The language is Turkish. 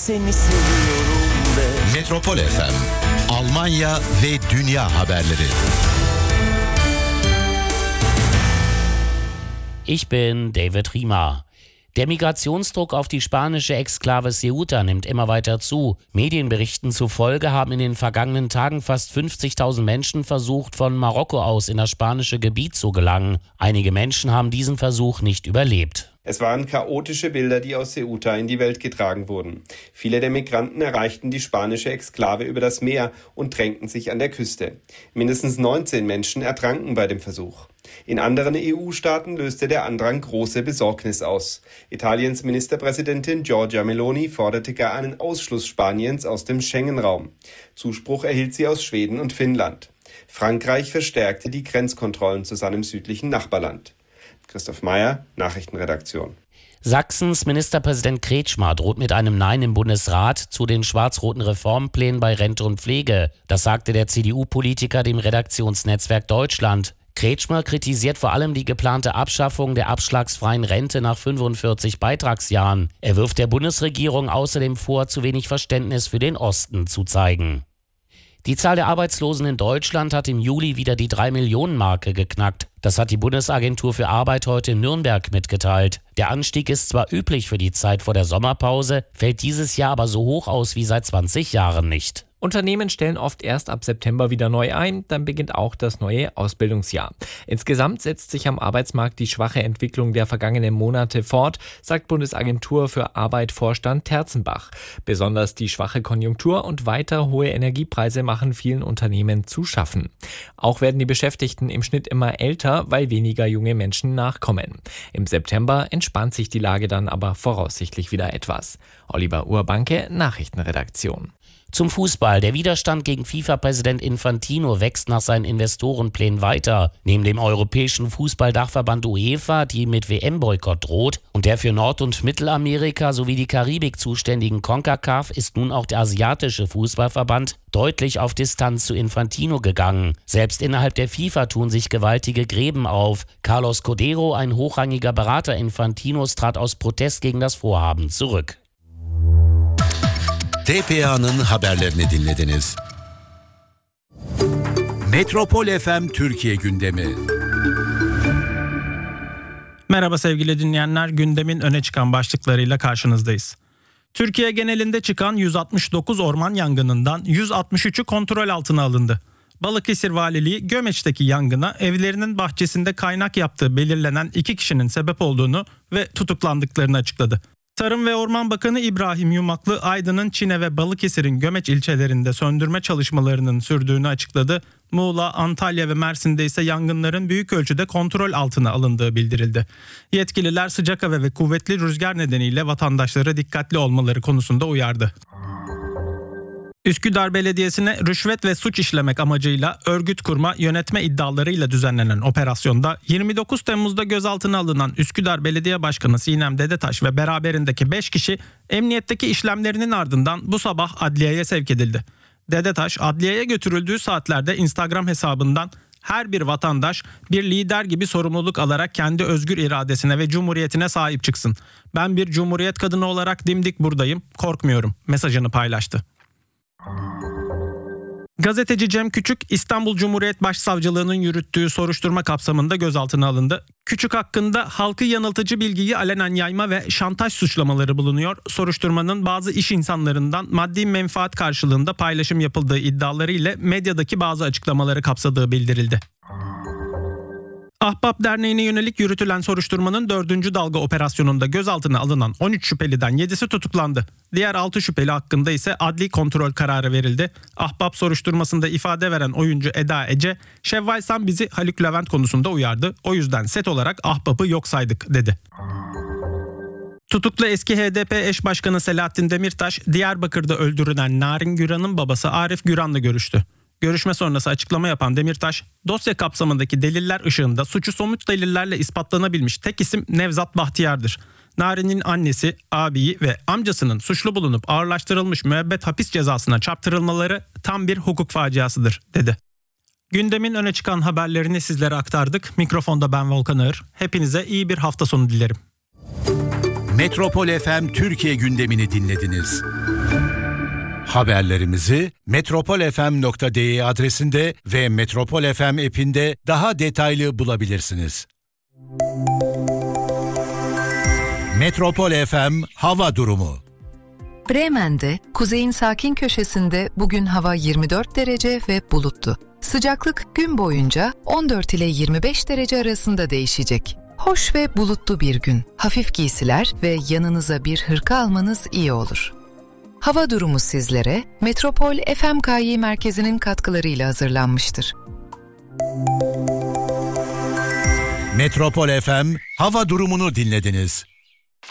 seni seviyorum de. Metropol FM, Almanya ve dünya haberleri. Ich bin David Riemer. Der Migrationsdruck auf die spanische Exklave Ceuta nimmt immer weiter zu. Medienberichten zufolge haben in den vergangenen Tagen fast 50.000 Menschen versucht, von Marokko aus in das spanische Gebiet zu gelangen. Einige Menschen haben diesen Versuch nicht überlebt. Es waren chaotische Bilder, die aus Ceuta in die Welt getragen wurden. Viele der Migranten erreichten die spanische Exklave über das Meer und drängten sich an der Küste. Mindestens 19 Menschen ertranken bei dem Versuch. In anderen EU-Staaten löste der Andrang große Besorgnis aus. Italiens Ministerpräsidentin Giorgia Meloni forderte gar einen Ausschluss Spaniens aus dem Schengen-Raum. Zuspruch erhielt sie aus Schweden und Finnland. Frankreich verstärkte die Grenzkontrollen zu seinem südlichen Nachbarland. Christoph Meyer, Nachrichtenredaktion. Sachsens Ministerpräsident Kretschmer droht mit einem Nein im Bundesrat zu den schwarz-roten Reformplänen bei Rente und Pflege. Das sagte der CDU-Politiker dem Redaktionsnetzwerk Deutschland. Kretschmer kritisiert vor allem die geplante Abschaffung der abschlagsfreien Rente nach 45 Beitragsjahren. Er wirft der Bundesregierung außerdem vor, zu wenig Verständnis für den Osten zu zeigen. Die Zahl der Arbeitslosen in Deutschland hat im Juli wieder die 3-Millionen-Marke geknackt. Das hat die Bundesagentur für Arbeit heute in Nürnberg mitgeteilt. Der Anstieg ist zwar üblich für die Zeit vor der Sommerpause, fällt dieses Jahr aber so hoch aus wie seit 20 Jahren nicht. Unternehmen stellen oft erst ab September wieder neu ein, dann beginnt auch das neue Ausbildungsjahr. Insgesamt setzt sich am Arbeitsmarkt die schwache Entwicklung der vergangenen Monate fort, sagt Bundesagentur für Arbeit-Vorstand Terzenbach. Besonders die schwache Konjunktur und weiter hohe Energiepreise machen vielen Unternehmen zu schaffen. Auch werden die Beschäftigten im Schnitt immer älter, weil weniger junge Menschen nachkommen. Im September entspannt sich die Lage dann aber voraussichtlich wieder etwas. Oliver Urbanke, Nachrichtenredaktion. Zum Fußball. Der Widerstand gegen FIFA-Präsident Infantino wächst nach seinen Investorenplänen weiter. Neben dem europäischen Fußballdachverband UEFA, die mit WM-Boykott droht, und der für Nord- und Mittelamerika sowie die Karibik zuständigen CONCACAF ist nun auch der asiatische Fußballverband deutlich auf Distanz zu Infantino gegangen. Selbst innerhalb der FIFA tun sich gewaltige Gräben auf. Carlos Codero, ein hochrangiger Berater Infantinos, trat aus Protest gegen das Vorhaben zurück. TPA'nın haberlerini dinlediniz. Metropol FM Türkiye gündemi. Merhaba sevgili dinleyenler, gündemin öne çıkan başlıklarıyla karşınızdayız. Türkiye genelinde çıkan 169 orman yangınından 163'ü kontrol altına alındı. Balıkesir Valiliği Gömeç'teki yangına evlerinin bahçesinde kaynak yaptığı belirlenen 2 kişinin sebep olduğunu ve tutuklandıklarını açıkladı. Tarım ve Orman Bakanı İbrahim Yumaklı, Aydın'ın Çine ve Balıkesir'in Gömeç ilçelerinde söndürme çalışmalarının sürdüğünü açıkladı. Muğla, Antalya ve Mersin'de ise yangınların büyük ölçüde kontrol altına alındığı bildirildi. Yetkililer sıcak hava ve kuvvetli rüzgar nedeniyle vatandaşlara dikkatli olmaları konusunda uyardı. Üsküdar Belediyesi'ne rüşvet ve suç işlemek amacıyla örgüt kurma, yönetme iddialarıyla düzenlenen operasyonda 29 Temmuz'da gözaltına alınan Üsküdar Belediye Başkanı Sinem Dedetaş ve beraberindeki 5 kişi emniyetteki işlemlerinin ardından bu sabah adliyeye sevk edildi. Dedetaş adliyeye götürüldüğü saatlerde Instagram hesabından her bir vatandaş bir lider gibi sorumluluk alarak kendi özgür iradesine ve cumhuriyetine sahip çıksın. Ben bir cumhuriyet kadını olarak dimdik buradayım, korkmuyorum mesajını paylaştı. Gazeteci Cem Küçük, İstanbul Cumhuriyet Başsavcılığı'nın yürüttüğü soruşturma kapsamında gözaltına alındı. Küçük hakkında halkı yanıltıcı bilgiyi alenen yayma ve şantaj suçlamaları bulunuyor. Soruşturmanın bazı iş insanlarından maddi menfaat karşılığında paylaşım yapıldığı iddiaları ile medyadaki bazı açıklamaları kapsadığı bildirildi. Ahbap Derneği'ne yönelik yürütülen soruşturmanın 4. dalga operasyonunda gözaltına alınan 13 şüpheliden 7'si tutuklandı. Diğer 6 şüpheli hakkında ise adli kontrol kararı verildi. Ahbap soruşturmasında ifade veren oyuncu Eda Ece, Şevval Sam bizi Haluk Levent konusunda uyardı. O yüzden set olarak Ahbap'ı yok saydık dedi. Tutuklu eski HDP eş başkanı Selahattin Demirtaş, Diyarbakır'da öldürülen Narin Güran'ın babası Arif Güran'la görüştü. Görüşme sonrası açıklama yapan Demirtaş, dosya kapsamındaki deliller ışığında suçu somut delillerle ispatlanabilmiş tek isim Nevzat Bahtiyar'dır. Narin'in annesi, abiyi ve amcasının suçlu bulunup ağırlaştırılmış müebbet hapis cezasına çarptırılmaları tam bir hukuk faciasıdır, dedi. Gündemin öne çıkan haberlerini sizlere aktardık. Mikrofonda ben Volkan Ağır. Hepinize iyi bir hafta sonu dilerim. Metropol FM Türkiye gündemini dinlediniz. Haberlerimizi metropolfm.de adresinde ve Metropol FM app'inde daha detaylı bulabilirsiniz. Metropol FM hava durumu. Bremen'de, kuzeyin sakin köşesinde bugün hava 24 derece ve bulutlu. Sıcaklık gün boyunca 14 ile 25 derece arasında değişecek. Hoş ve bulutlu bir gün. Hafif giysiler ve yanınıza bir hırka almanız iyi olur. Hava durumu sizlere Metropol FMKY merkezinin katkılarıyla hazırlanmıştır. Metropol FM hava durumunu dinlediniz.